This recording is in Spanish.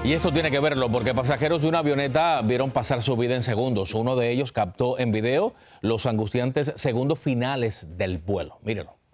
Y esto tiene que verlo porque pasajeros de una avioneta vieron pasar su vida en segundos. Uno de ellos captó en video los angustiantes segundos finales del vuelo. Mírenlo.